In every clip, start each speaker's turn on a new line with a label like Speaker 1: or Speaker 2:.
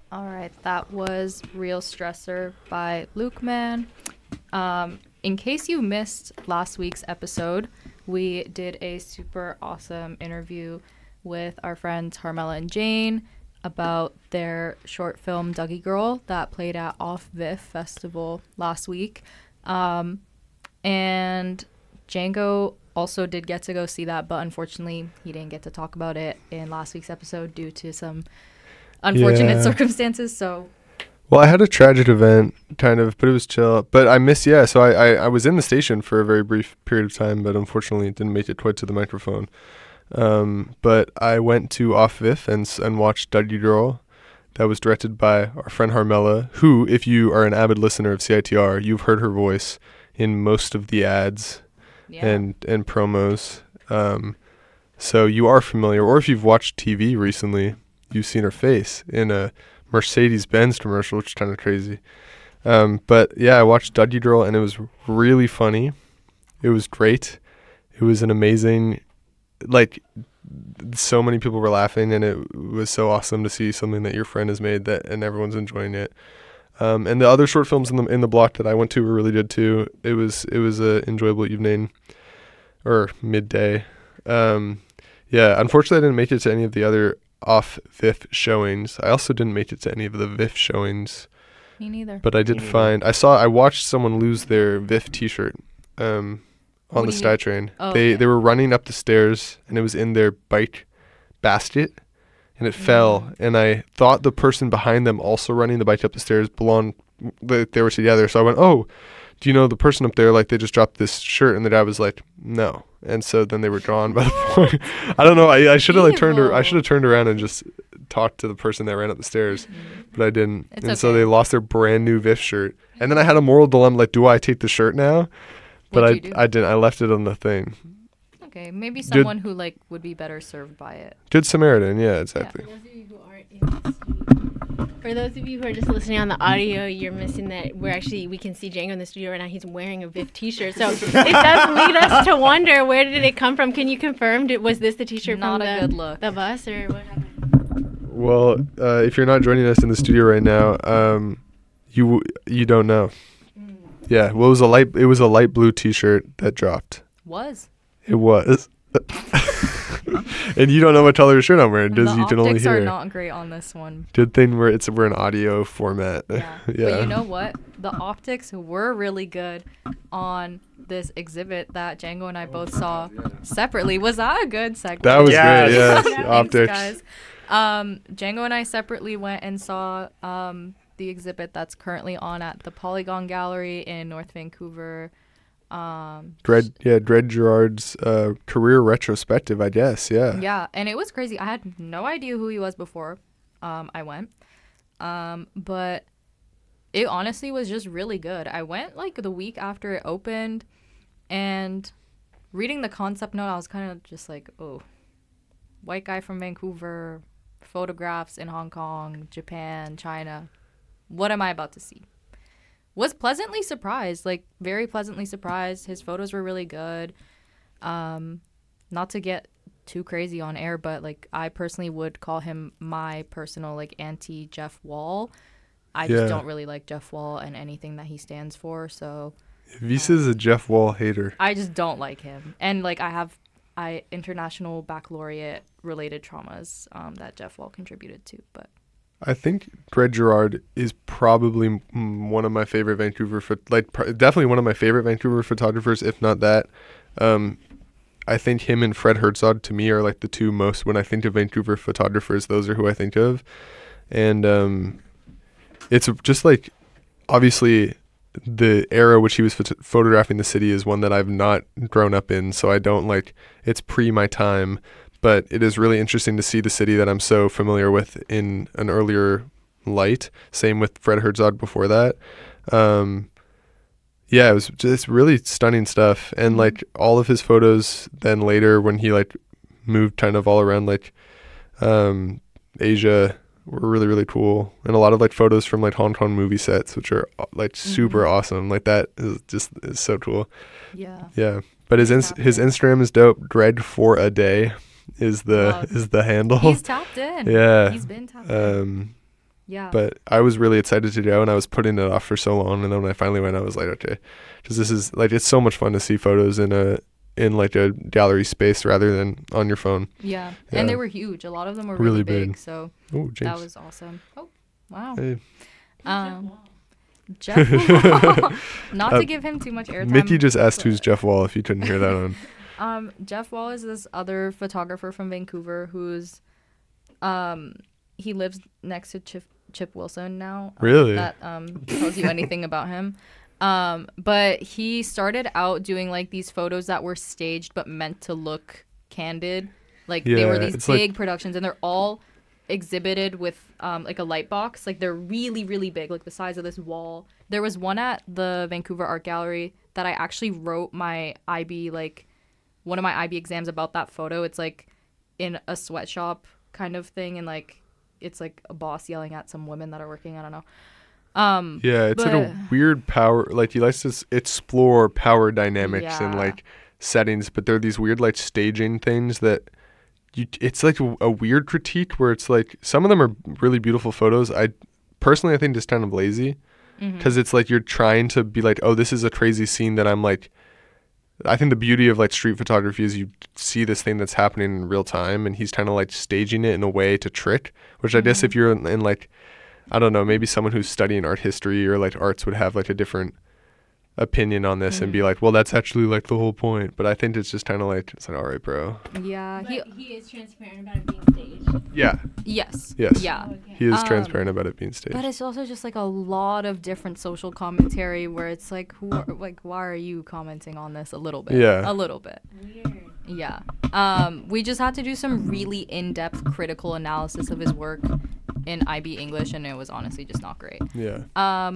Speaker 1: All right, that was Real Stressor by Luke Man. In case you missed last week's episode, we did a super awesome interview with our friends Harmela and Jane about their short film Dougie Girl that played at Off VIF Festival last week. And Django also did get to go see that, but unfortunately he didn't get to talk about it in last week's episode due to some unfortunate circumstances. So
Speaker 2: well, I had a tragic event kind of, but it was chill. But I missed, so I was in the station for a very brief period of time, but unfortunately didn't make it quite to the microphone. But I went to Off VIF and watched Dougie Girl. That was directed by our friend Harmela, who, if you are an avid listener of CITR, you've heard her voice in most of the ads and promos. So you are familiar, or if you've watched TV recently, you've seen her face in a Mercedes-Benz commercial, which is kind of crazy. But yeah, I watched Dougie Girl, and it was really funny. It was great. It was an amazing, so many people were laughing, and it was so awesome to see something that your friend has made and everyone's enjoying it. And the other short films in the block that I went to were really good too. It was a enjoyable evening or midday. Unfortunately I didn't make it to any of the other Off VIF showings. I also didn't make it to any of the VIF showings.
Speaker 1: Me neither.
Speaker 2: But I did I watched someone lose their VIF t-shirt on the SkyTrain. They were running up the stairs, and it was in their bike basket, and it fell, and I thought the person behind them also running the bike up the stairs they were together. So I went, "Oh, do you know the person up there, they just dropped this shirt?" And the guy was like, "No." And so then they were gone by the point. I don't know. I should have turned around and just talked to the person that ran up the stairs, but I didn't. So they lost their brand new VIF shirt. And then I had a moral dilemma, do I take the shirt now? But I didn't. I left it on the thing.
Speaker 1: Okay, maybe someone who would be better served by it.
Speaker 2: Good Samaritan, yeah, exactly.
Speaker 3: For those of you who are just listening on the audio, you're missing that we can see Django in the studio right now. He's wearing a VIF t-shirt. So it does lead us to wonder, where did it come from? Can you confirm? Was this the t-shirt
Speaker 1: from
Speaker 3: good
Speaker 1: look.
Speaker 3: The bus, or what happened?
Speaker 2: Well, if you're not joining us in the studio right now, you don't know. Yeah, well, it was a light blue t-shirt that dropped. It was. And you don't know what color shirt I'm wearing, because you can only hear.
Speaker 1: The optics are not great on this one.
Speaker 2: Good thing we're an audio format.
Speaker 1: Yeah. But you know what? The optics were really good on this exhibit that Django and I both saw separately. Was that a good segue?
Speaker 2: That was great, yeah.
Speaker 1: Thanks,
Speaker 2: optics.
Speaker 1: Guys. Django and I separately went and saw the exhibit that's currently on at the Polygon Gallery in North Vancouver.
Speaker 2: Dred Gerard's career retrospective, I guess.
Speaker 1: Yeah, and it was crazy. I had no idea who he was before I went, but it honestly was just really good. I went the week after it opened, and reading the concept note, I was kind of just oh, white guy from Vancouver, photographs in Hong Kong, Japan, China. What am I about to see? Was pleasantly surprised, very pleasantly surprised. His photos were really good. Not to get too crazy on air, but I personally would call him my personal anti-Jeff Wall. I just don't really like Jeff Wall and anything that he stands for. So
Speaker 2: Visa's a Jeff Wall hater.
Speaker 1: I just don't like him, and I have international baccalaureate related traumas that Jeff Wall contributed to, but.
Speaker 2: I think Dred Gerard is probably one of my favorite Vancouver, definitely one of my favorite Vancouver photographers, if not that. I think him and Fred Herzog to me are the two most, when I think of Vancouver photographers, those are who I think of. And it's just obviously the era which he was photographing the city is one that I've not grown up in, so I don't it's pre my time. But it is really interesting to see the city that I'm so familiar with in an earlier light. Same with Fred Herzog before that. It was just really stunning stuff. And all of his photos then later when he moved kind of all around Asia were really, really cool. And a lot of photos from Hong Kong movie sets, which are super awesome. That is so cool.
Speaker 1: Yeah.
Speaker 2: Yeah. But his Instagram is dope. Dred for a day is the handle.
Speaker 1: He's tapped in.
Speaker 2: Yeah.
Speaker 1: He's been tapped in. Yeah.
Speaker 2: But I was really excited to go, and I was putting it off for so long. And then when I finally went, I was like, okay, because this is like, it's so much fun to see photos in like a gallery space rather than on your phone.
Speaker 1: Yeah.
Speaker 2: Yeah.
Speaker 1: And they were huge. A lot of them were
Speaker 2: Really
Speaker 1: really big.
Speaker 2: big.
Speaker 1: So
Speaker 2: Oh,
Speaker 1: that
Speaker 2: James.
Speaker 1: was awesome. Oh, wow.
Speaker 2: Hey.
Speaker 1: Jeff Wall. Not to give him too much airtime.
Speaker 2: Mickey just asked
Speaker 1: but-
Speaker 2: who's Jeff Wall, if you couldn't hear that on.
Speaker 1: Jeff Wall is this other photographer from Vancouver who's, he lives next to Chip Wilson now.
Speaker 2: Really?
Speaker 1: That tells you anything about him. But he started out doing like these photos that were staged but meant to look candid. Like they were
Speaker 2: Yeah,
Speaker 1: these
Speaker 2: it's like-
Speaker 1: big productions, and they're all exhibited with like a light box. Like they're really, really big, like the size of this wall. There was one at the Vancouver Art Gallery that I actually wrote my IB, like one of my IB exams about that photo. It's like in a sweatshop kind of thing, and like it's like a boss yelling at some women that are working. I don't know.
Speaker 2: Yeah, it's like
Speaker 1: but-
Speaker 2: a weird power. Like he likes to explore power dynamics and
Speaker 1: Yeah.
Speaker 2: like settings, but there are these weird like staging things that it's like a weird critique where it's like some of them are really beautiful photos. I think it's kind of lazy because it's like you're trying to be like, oh, this is a crazy scene that I'm like. I think the beauty of like street photography is you see this thing that's happening in real time, and he's kind of like staging it in a way to trick. Which I guess if you're in like, I don't know, maybe someone who's studying art history or like arts would have like a different opinion on this and be like, well, that's actually like the whole point. But I think it's just kind of like, it's like, all right, bro.
Speaker 1: Yeah.
Speaker 3: But he is transparent about it being staged.
Speaker 2: Yeah.
Speaker 1: Yes.
Speaker 2: Yes.
Speaker 1: Yeah.
Speaker 3: Oh, okay.
Speaker 2: He is transparent about it being staged.
Speaker 1: But it's also just like a lot of different social commentary where it's like, why are you commenting on this a little bit?
Speaker 2: Yeah.
Speaker 1: A little bit.
Speaker 3: Weird.
Speaker 1: Yeah. We just had to do some really in-depth critical analysis of his work in IB English, and it was honestly just not great.
Speaker 2: Yeah.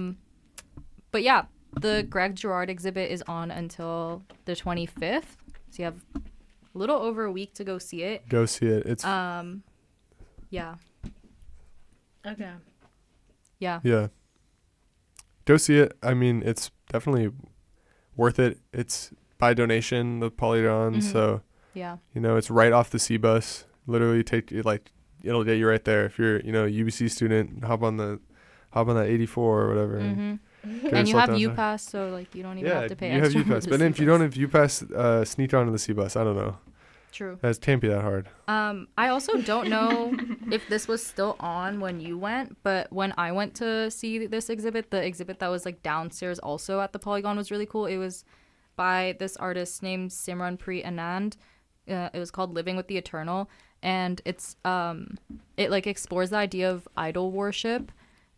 Speaker 1: But yeah, the Greg Girard exhibit is on until the 25th. So you have a little over a week to go see it.
Speaker 2: Go see it. It's
Speaker 1: Yeah.
Speaker 3: Okay.
Speaker 1: Yeah.
Speaker 2: yeah. Go see it. I mean, it's definitely worth it. It's by donation, the Polygon, so
Speaker 1: Yeah.
Speaker 2: you know, it's right off the C bus. Literally take it, like it'll get you right there. If you're, you know, a UBC student, hop on that 84 or whatever. And get
Speaker 1: And you
Speaker 2: yourself
Speaker 1: have
Speaker 2: downtown.
Speaker 1: UPass, so like you don't even
Speaker 2: Yeah,
Speaker 1: have to pay
Speaker 2: you have
Speaker 1: extra. for
Speaker 2: UPass.
Speaker 1: the
Speaker 2: But then if you
Speaker 1: C-bus.
Speaker 2: don't have UPass, sneak onto the C bus. I don't know.
Speaker 1: True.
Speaker 2: That can't be that hard.
Speaker 1: I also don't know if this was still on when you went, but when I went to see this exhibit, the exhibit that was like downstairs also at the Polygon was really cool. It was by this artist named Simranpreet Anand. It was called Living with the Eternal, and it's it like explores the idea of idol worship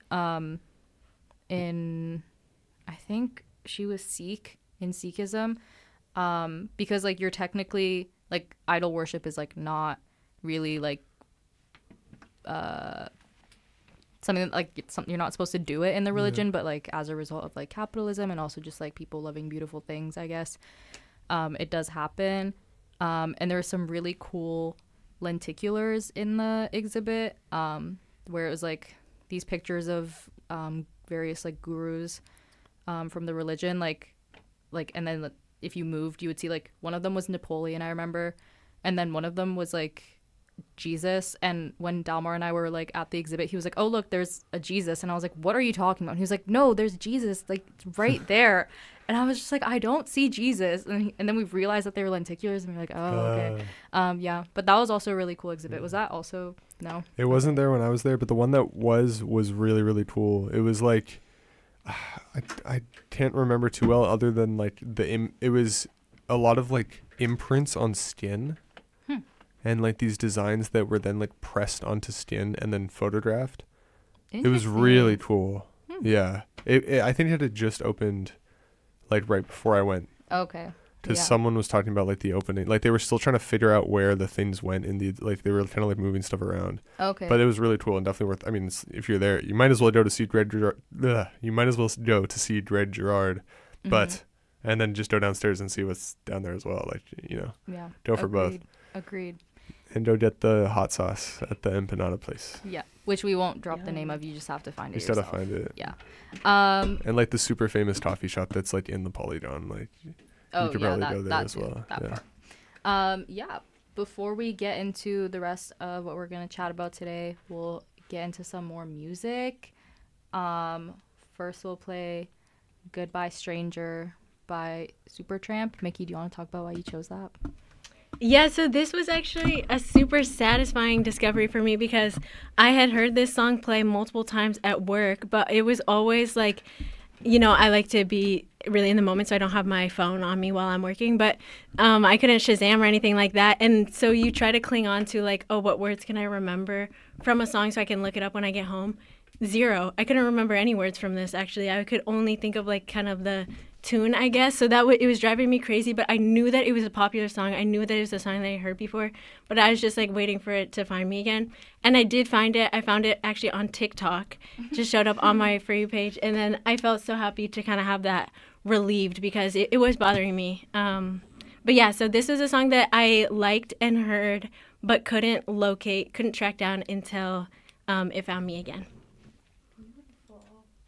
Speaker 1: in, I think she was Sikh, in Sikhism, because like you're technically like idol worship is like not really like something that, like it's something you're not supposed to do it in the religion, but like as a result of like capitalism and also just like people loving beautiful things, I guess it does happen. And there are some really cool lenticulars in the exhibit where it was like these pictures of various like gurus from the religion, like and then if you moved you would see like one of them was Napoleon, I remember, and then one of them was like Jesus. And when Dalmar and I were like at the exhibit, he was like, oh look, there's a Jesus, and I was like, what are you talking about? And he was like, no, there's Jesus, like it's right there. And I was just like, I don't see Jesus. And then we realized that they were lenticulars, and we were like, oh okay. Yeah, but that was also a really cool exhibit. Was that also no?
Speaker 2: It wasn't there when I was there, but the one that was really, really cool. It was like, I can't remember too well other than like it was a lot of like imprints on skin and like these designs that were then like pressed onto skin and then photographed. It was really cool. Yeah. I think it had just opened like right before I went.
Speaker 1: Okay.
Speaker 2: Because
Speaker 1: Yeah.
Speaker 2: someone was talking about like the opening, like they were still trying to figure out where the things went in the, like they were kind of like moving stuff around.
Speaker 1: Okay.
Speaker 2: But it was really cool and definitely worth. I mean, if you're there, you might as well go to see Greg Girard. You might as well go to see Greg Girard, but and then just go downstairs and see what's down there as well. Like, you know,
Speaker 1: yeah.
Speaker 2: go for both.
Speaker 1: Agreed.
Speaker 2: And go get the hot sauce at the Empanada place.
Speaker 1: Yeah, which we won't drop the name of. You just have to find
Speaker 2: You
Speaker 1: it
Speaker 2: just gotta
Speaker 1: yourself.
Speaker 2: find it.
Speaker 1: Yeah.
Speaker 2: And like the super famous coffee shop that's like in the Polygon, like
Speaker 1: Oh,
Speaker 2: you could
Speaker 1: yeah,
Speaker 2: probably
Speaker 1: that,
Speaker 2: go there
Speaker 1: that
Speaker 2: as
Speaker 1: too,
Speaker 2: well.
Speaker 1: that
Speaker 2: Yeah.
Speaker 1: part. Yeah. Before we get into the rest of what we're gonna chat about today, we'll get into some more music. First we'll play Goodbye Stranger by Supertramp. Mickey, do you want to talk about why you chose that?
Speaker 3: Yeah, so this was actually a super satisfying discovery for me because I had heard this song play multiple times at work, but it was always like, I like to be really in the moment, so I don't have my phone on me while I'm working, but I couldn't Shazam or anything like that. And so you try to cling on to like, oh, what words can I remember from a song so I can look it up when I get home? Zero. I couldn't remember any words from this, actually. I could only think of like kind of the tune, I guess. So it was driving me crazy, but I knew that it was a popular song. I knew that it was a song that I heard before, but I was just like waiting for it to find me again. And I did find it. I found it actually on TikTok. Just showed up on my For You page. And then I felt so happy to kind of have that relieved because it was bothering me. But yeah, so this was a song that I liked and heard, but couldn't track down until it found me again.